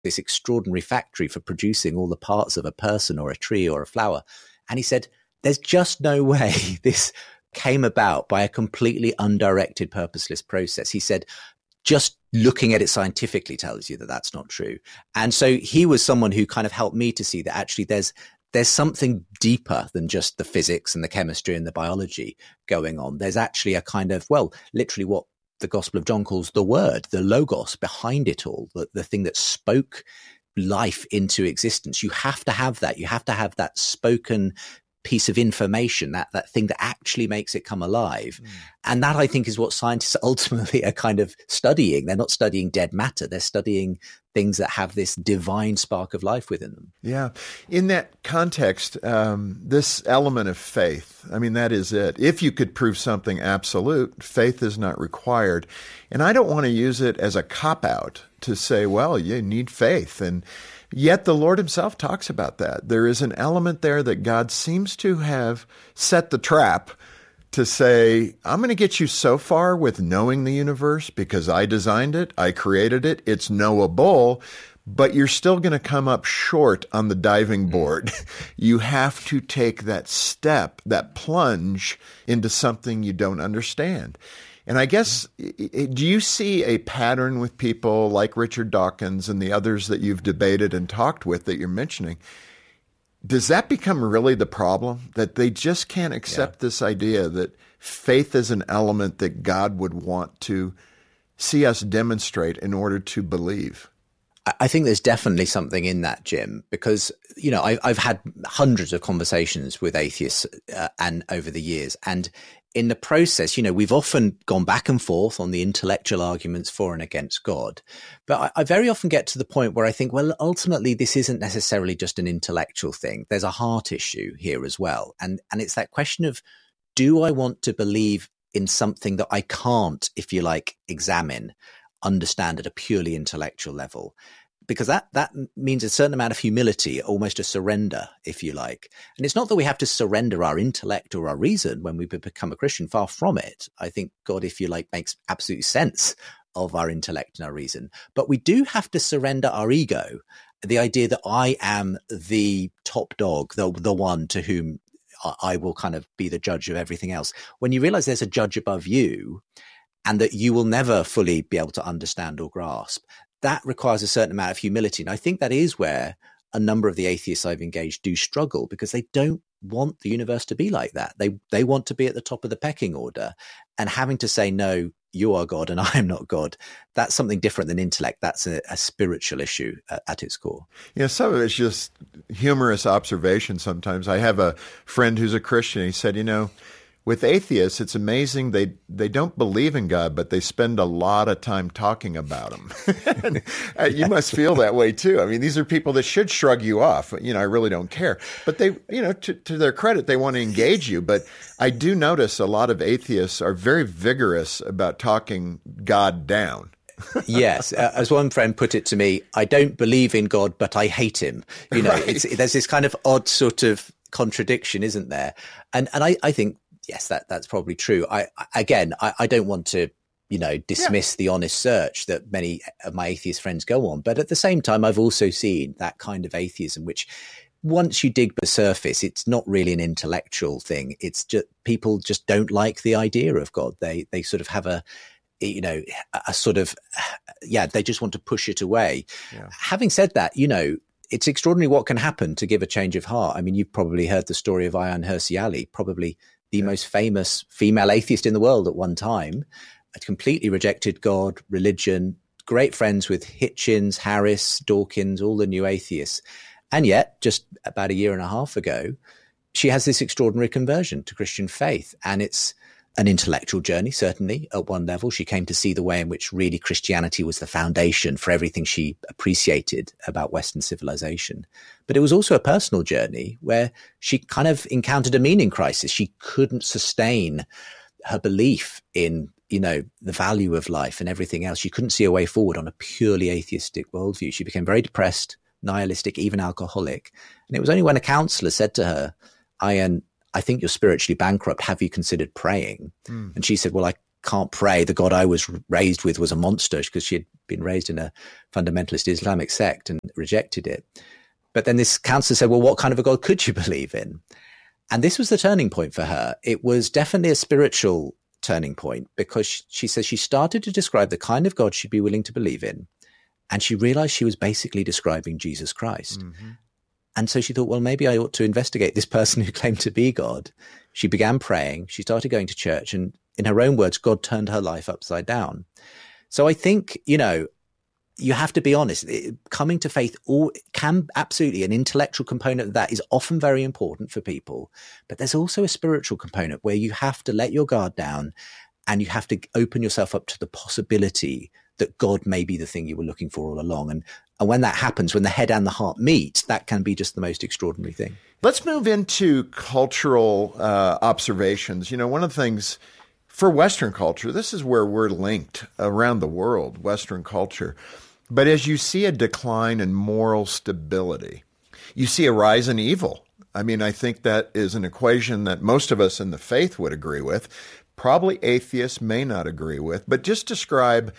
this extraordinary factory for producing all the parts of a person or a tree or a flower. And he said, there's just no way this came about by a completely undirected, purposeless process. He said, just looking at it scientifically tells you that that's not true. And so he was someone who kind of helped me to see that actually there's something deeper than just the physics and the chemistry and the biology going on. There's actually a kind of, well, literally what the Gospel of John calls the word, the logos behind it all, the thing that spoke life into existence. You have to have that. You have to have that spoken piece of information, that thing that actually makes it come alive. And that, I think, is what scientists ultimately are kind of studying. They're not studying dead matter. They're studying things that have this divine spark of life within them. Yeah. In that context, this element of faith, I mean, that is it. If you could prove something absolute, faith is not required. And I don't want to use it as a cop-out to say, well, you need faith. And yet the Lord himself talks about that. There is an element there that God seems to have set the trap to say, I'm going to get you so far with knowing the universe because I designed it, I created it, it's knowable, but you're still going to come up short on the diving board. You have to take that step, that plunge into something you don't understand. And I guess, do you see a pattern with people like Richard Dawkins and the others that you've debated and talked with that you're mentioning? Does that become really the problem, that they just can't accept this idea that faith is an element that God would want to see us demonstrate in order to believe? I think there's definitely something in that, Jim, because, you know, I've had hundreds of conversations with atheists and over the years. And in the process, you know, we've often gone back and forth on the intellectual arguments for and against God. But I very often get to the point where I think, well, ultimately, this isn't necessarily just an intellectual thing. There's a heart issue here as well. And it's that question of, do I want to believe in something that I can't, if you like, examine, understand at a purely intellectual level? Because that means a certain amount of humility, almost a surrender, if you like. And it's not that we have to surrender our intellect or our reason when we become a Christian, far from it. I think God, if you like, makes absolute sense of our intellect and our reason. But we do have to surrender our ego, the idea that I am the top dog, the one to whom I will kind of be the judge of everything else. When you realize there's a judge above you and that you will never fully be able to understand or grasp, that requires a certain amount of humility. And I think that is where a number of the atheists I've engaged do struggle, because they don't want the universe to be like that. They want to be at the top of the pecking order, and having to say, no, you are God and I am not God. That's something different than intellect. That's a spiritual issue at its core. Yeah, some of it's just humorous observation sometimes. I have a friend who's a Christian. He said, you know, with atheists, it's amazing. They don't believe in God, but they spend a lot of time talking about him. You must feel that way too. I mean, these are people that should shrug you off. You know, I really don't care. But they, you know, to their credit, they want to engage you. But I do notice a lot of atheists are very vigorous about talking God down. Yes. As one friend put it to me, I don't believe in God, but I hate him. You know, right. There's this kind of odd sort of contradiction, isn't there? And I think, yes, that's probably true. I don't want to, you know, dismiss the honest search that many of my atheist friends go on. But at the same time, I've also seen that kind of atheism, which once you dig the surface, it's not really an intellectual thing. It's just people just don't like the idea of God. They sort of have a sort of, they just want to push it away. Yeah. Having said that, you know, it's extraordinary what can happen to give a change of heart. I mean, you've probably heard the story of Ayaan Hirsi Ali, probably the most famous female atheist in the world at one time, had completely rejected God, religion, great friends with Hitchens, Harris, Dawkins, all the new atheists. And yet, just about a year and a half ago, she has this extraordinary conversion to Christian faith. And it's an intellectual journey, certainly, at one level. She came to see the way in which really Christianity was the foundation for everything she appreciated about Western civilization. But it was also a personal journey where she kind of encountered a meaning crisis. She couldn't sustain her belief in, you know, the value of life and everything else. She couldn't see a way forward on a purely atheistic worldview. She became very depressed, nihilistic, even alcoholic. And it was only when a counselor said to her, I think you're spiritually bankrupt. Have you considered praying? And she said, well, can't pray. The God I was raised with was a monster, because she had been raised in a fundamentalist Islamic sect and rejected it. But then this counselor said, well, what kind of a God could you believe in? And this was the turning point for her. It was definitely a spiritual turning point, because she says she started to describe the kind of God she'd be willing to believe in. And she realized she was basically describing Jesus Christ. Mm-hmm. And so she thought, well, maybe I ought to investigate this person who claimed to be God. She began praying. She started going to church. And in her own words, God turned her life upside down. So I think, you have to be honest. Coming to faith can absolutely, an intellectual component of that is often very important for people. But there's also a spiritual component where you have to let your guard down and you have to open yourself up to the possibility that God may be the thing you were looking for all along. And when that happens, when the head and the heart meet, that can be just the most extraordinary thing. Let's move into cultural observations. One of the things for Western culture, this is where we're linked around the world, Western culture. But as you see a decline in moral stability, you see a rise in evil. I mean, I think that is an equation that most of us in the faith would agree with. Probably atheists may not agree with, but just describe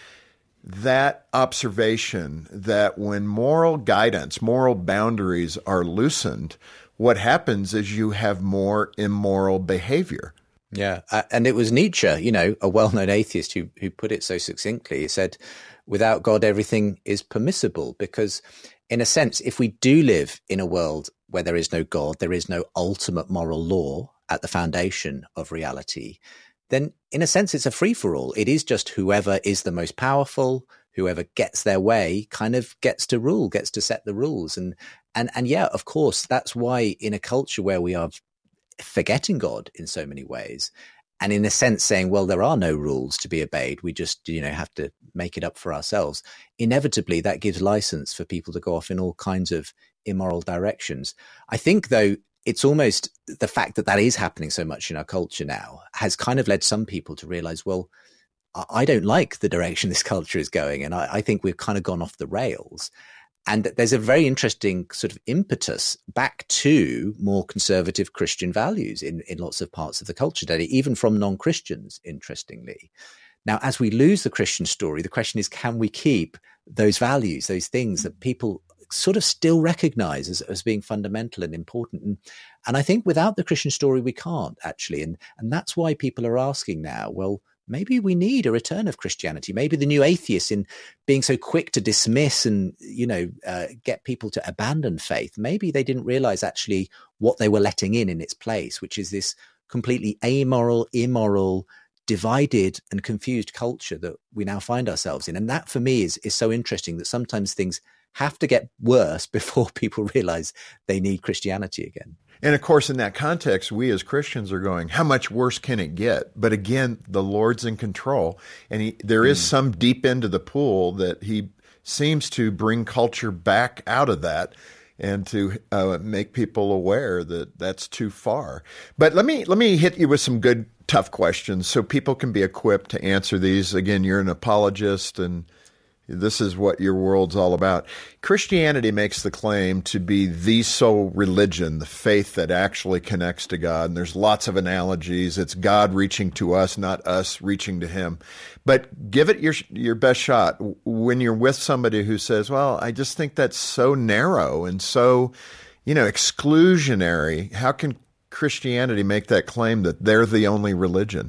that observation that when moral guidance, moral boundaries are loosened, what happens is you have more immoral behavior. Yeah. And it was Nietzsche, a well-known atheist who put it so succinctly. He said, without God, everything is permissible, because in a sense, if we do live in a world where there is no God, there is no ultimate moral law at the foundation of reality, then in a sense, it's a free-for-all. It is just whoever is the most powerful, whoever gets their way kind of gets to rule, gets to set the rules. And yeah, of course, that's why in a culture where we are forgetting God in so many ways, and in a sense saying, well, there are no rules to be obeyed, we just, have to make it up for ourselves. Inevitably, that gives license for people to go off in all kinds of immoral directions. I think, though, it's almost the fact that is happening so much in our culture now has kind of led some people to realize, well, I don't like the direction this culture is going. And I think we've kind of gone off the rails. And there's a very interesting sort of impetus back to more conservative Christian values in lots of parts of the culture today, even from non-Christians, interestingly. Now, as we lose the Christian story, the question is, can we keep those values, those things that people sort of still recognize as being fundamental and important? And I think without the Christian story, we can't actually. And that's why people are asking now, well, maybe we need a return of Christianity. Maybe the new atheists, in being so quick to dismiss and, get people to abandon faith, maybe they didn't realize actually what they were letting in its place, which is this completely amoral, immoral, divided and confused culture that we now find ourselves in. And that for me is so interesting, that sometimes things have to get worse before people realize they need Christianity again. And of course, in that context, we as Christians are going, how much worse can it get? But again, the Lord's in control. And there is some deep end of the pool that he seems to bring culture back out of that and to make people aware that that's too far. But let me hit you with some good, tough questions so people can be equipped to answer these. Again, you're an apologist, and this is what your world's all about. Christianity makes the claim to be the sole religion, the faith that actually connects to God. And there's lots of analogies. It's God reaching to us, not us reaching to him. But give it your best shot when you're with somebody who says, well, I just think that's so narrow and so, exclusionary. How can Christianity make that claim that they're the only religion?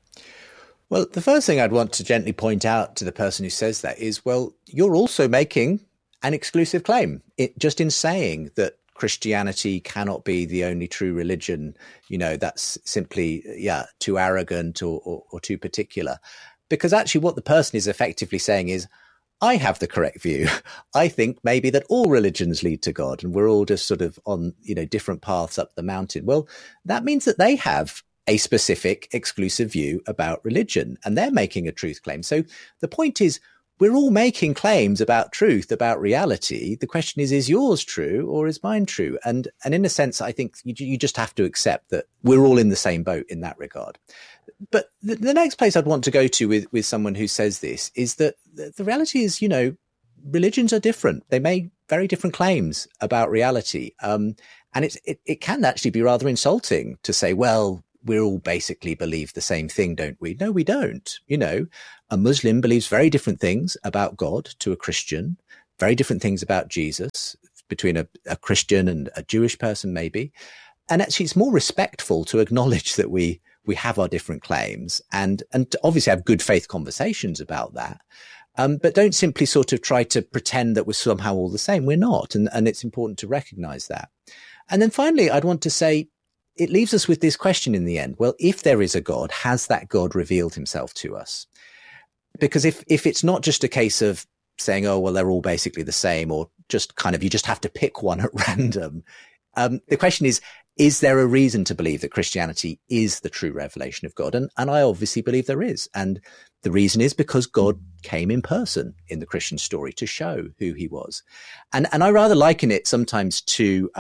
Well, the first thing I'd want to gently point out to the person who says that is, well, you're also making an exclusive claim. Just in saying that Christianity cannot be the only true religion, that's simply, too arrogant or too particular. Because actually what the person is effectively saying is, I have the correct view. I think maybe that all religions lead to God and we're all just sort of on, different paths up the mountain. Well, that means that they have a specific exclusive view about religion, and they're making a truth claim. So the point is, we're all making claims about truth, about reality. The question is yours true or is mine true? And in a sense, I think you just have to accept that we're all in the same boat in that regard. But the next place I'd want to go to with someone who says this is that the reality is, religions are different. They make very different claims about reality. And it can actually be rather insulting to say, well, we all basically believe the same thing, don't we? No, we don't. A Muslim believes very different things about God to a Christian, very different things about Jesus between a Christian and a Jewish person, maybe. And actually, it's more respectful to acknowledge that we have our different claims and to obviously have good faith conversations about that. But don't simply sort of try to pretend that we're somehow all the same. We're not. And it's important to recognize that. And then finally, I'd want to say, it leaves us with this question in the end. Well, if there is a God, has that God revealed himself to us? Because if it's not just a case of saying, oh, well, they're all basically the same, or just kind of, you just have to pick one at random. The question is there a reason to believe that Christianity is the true revelation of God? And I obviously believe there is. And the reason is because God came in person in the Christian story to show who he was. And I rather liken it sometimes to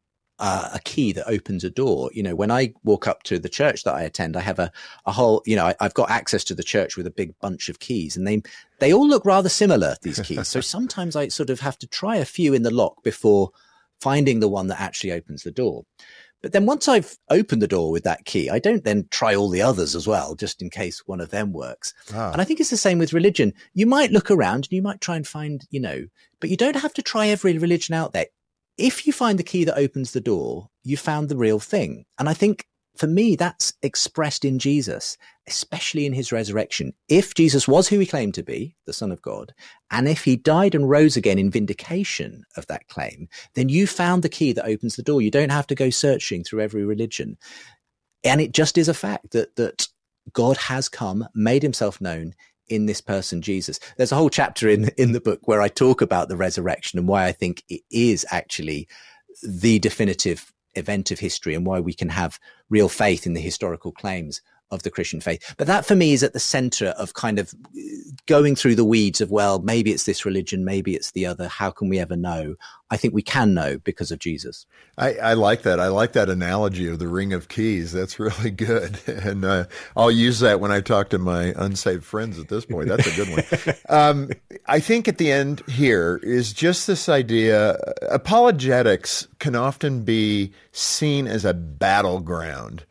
a key that opens a door. When I walk up to the church that I attend, I have a whole, I've got access to the church with a big bunch of keys, and they all look rather similar, these keys. So sometimes I sort of have to try a few in the lock before finding the one that actually opens the door. But then once I've opened the door with that key, I don't then try all the others as well, just in case one of them works. And I think it's the same with religion. You might look around and you might try and find, but you don't have to try every religion out there. If you find the key that opens the door, you found the real thing. And I think for me, that's expressed in Jesus, especially in his resurrection. If Jesus was who he claimed to be, the Son of God, and if he died and rose again in vindication of that claim, then you found the key that opens the door. You don't have to go searching through every religion. And it just is a fact that God has come, made himself known in this person, Jesus. There's a whole chapter in the book where I talk about the resurrection and why I think it is actually the definitive event of history and why we can have real faith in the historical claims of the Christian faith. But that for me is at the center of kind of going through the weeds of, well, maybe it's this religion, maybe it's the other. How can we ever know? I think we can know because of Jesus. I like that. I like that analogy of the ring of keys. That's really good. And I'll use that when I talk to my unsaved friends at this point. That's a good one. I think at the end here is just this idea. Apologetics can often be seen as a battleground.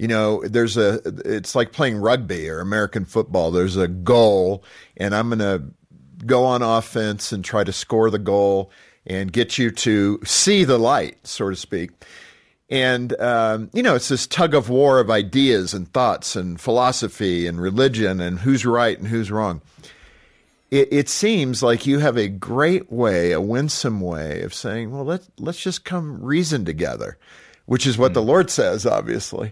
It's like playing rugby or American football. There's a goal, and I'm going to go on offense and try to score the goal and get you to see the light, so to speak. And, it's this tug of war of ideas and thoughts and philosophy and religion and who's right and who's wrong. It seems like you have a great way, a winsome way of saying, well, let's just come reason together, which is what the Lord says, obviously.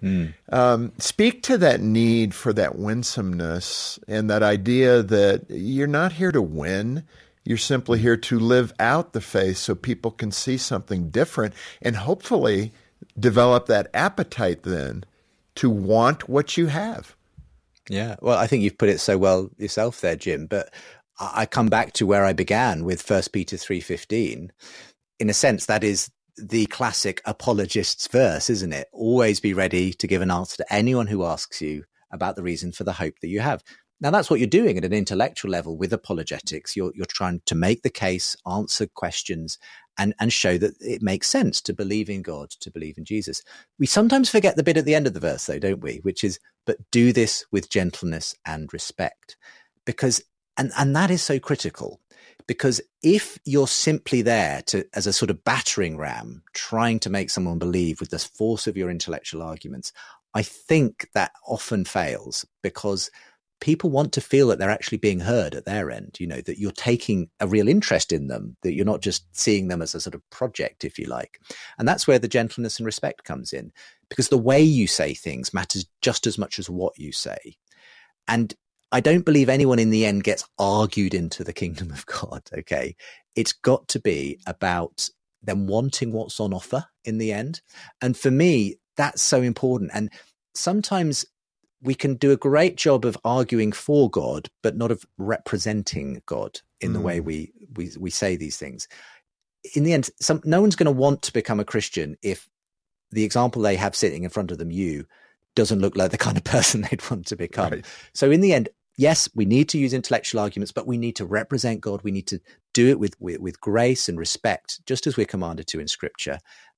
Speak to that need for that winsomeness and that idea that you're not here to win. You're simply here to live out the faith so people can see something different and hopefully develop that appetite then to want what you have. Yeah, well, I think you've put it so well yourself there, Jim. But I come back to where I began with 1 Peter 3:15. In a sense, that is the classic apologist's verse, isn't it? Always be ready to give an answer to anyone who asks you about the reason for the hope that you have. Now, that's what you're doing at an intellectual level with apologetics. You're trying to make the case, answer questions, and show that it makes sense to believe in God, to believe in Jesus. We sometimes forget the bit at the end of the verse, though, don't we? Which is, but do this with gentleness and respect. Because, and that is so critical. Because if you're simply there as a sort of battering ram, trying to make someone believe with the force of your intellectual arguments, I think that often fails because people want to feel that they're actually being heard at their end, that you're taking a real interest in them, that you're not just seeing them as a sort of project, if you like. And that's where the gentleness and respect comes in, because the way you say things matters just as much as what you say. And I don't believe anyone in the end gets argued into the kingdom of God, okay? It's got to be about them wanting what's on offer in the end. And for me, that's so important. And sometimes we can do a great job of arguing for God, but not of representing God in the way we say these things. In the end, no one's going to want to become a Christian if the example they have sitting in front of them, doesn't look like the kind of person they'd want to become. Right. So in the end, yes, we need to use intellectual arguments, but we need to represent God. We need to do it with grace and respect, just as we're commanded to in Scripture.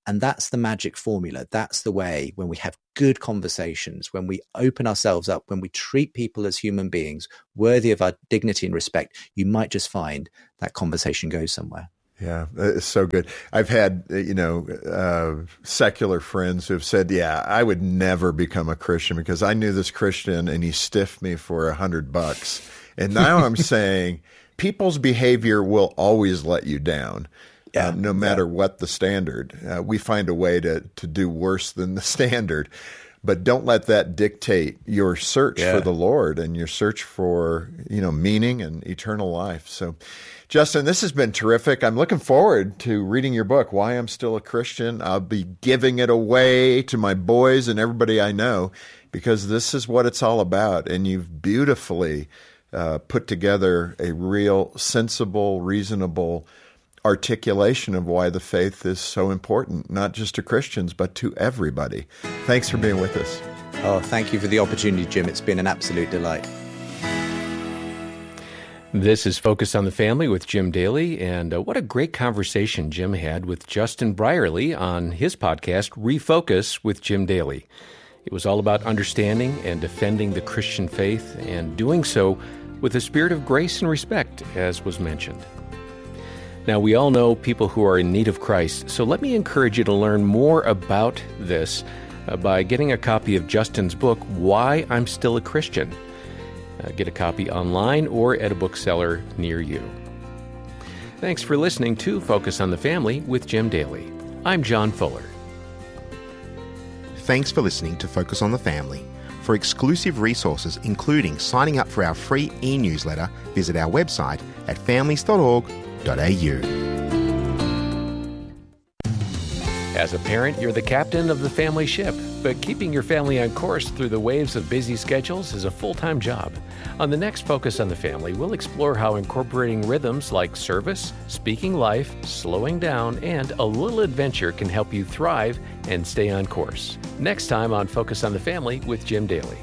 And that's the magic formula. That's the way when we have good conversations, when we open ourselves up, when we treat people as human beings worthy of our dignity and respect, you might just find that conversation goes somewhere. Yeah, it's so good. I've had, secular friends who have said, yeah, I would never become a Christian because I knew this Christian and he stiffed me for $100. And now I'm saying people's behavior will always let you down. No matter what the standard. We find a way to do worse than the standard. But don't let that dictate your search for the Lord and your search for, meaning and eternal life. So, Justin, this has been terrific. I'm looking forward to reading your book, Why I'm Still a Christian. I'll be giving it away to my boys and everybody I know because this is what it's all about. And you've beautifully put together a real sensible, reasonable articulation of why the faith is so important, not just to Christians, but to everybody. Thanks for being with us. Oh, thank you for the opportunity, Jim. It's been an absolute delight. This is Focus on the Family with Jim Daly, and what a great conversation Jim had with Justin Brierley on his podcast, Refocus with Jim Daly. It was all about understanding and defending the Christian faith, and doing so with a spirit of grace and respect, as was mentioned. Now, we all know people who are in need of Christ, so let me encourage you to learn more about this by getting a copy of Justin's book, Why I'm Still a Christian. Get a copy online or at a bookseller near you. Thanks for listening to Focus on the Family with Jim Daly. I'm John Fuller. Thanks for listening to Focus on the Family. For exclusive resources, including signing up for our free e-newsletter, visit our website at families.org.au. As a parent, you're the captain of the family ship, but keeping your family on course through the waves of busy schedules is a full-time job. On the next Focus on the Family, we'll explore how incorporating rhythms like service, speaking life, slowing down, and a little adventure can help you thrive and stay on course. Next time on Focus on the Family with Jim Daly.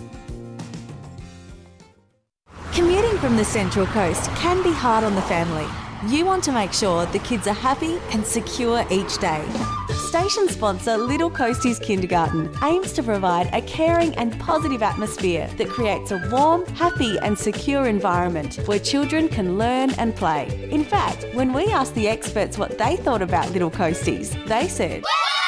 Commuting from the Central Coast can be hard on the family. You want to make sure the kids are happy and secure each day. Station sponsor Little Coasties Kindergarten aims to provide a caring and positive atmosphere that creates a warm, happy and secure environment where children can learn and play. In fact, when we asked the experts what they thought about Little Coasties, they said,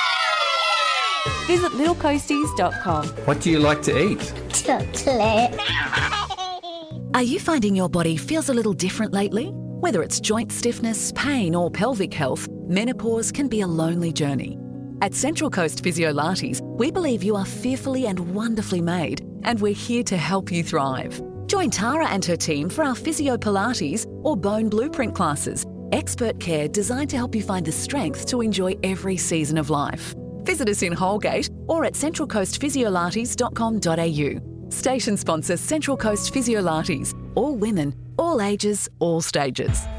visit littlecoasties.com. What do you like to eat? Chocolate. Are you finding your body feels a little different lately? Whether it's joint stiffness, pain or pelvic health, menopause can be a lonely journey. At Central Coast Physiolates, we believe you are fearfully and wonderfully made, and we're here to help you thrive. Join Tara and her team for our Physio Pilates or Bone Blueprint classes, expert care designed to help you find the strength to enjoy every season of life. Visit us in Holgate or at centralcoastphysiolates.com.au. Station sponsor Central Coast Physiolates. All women, all ages, all stages.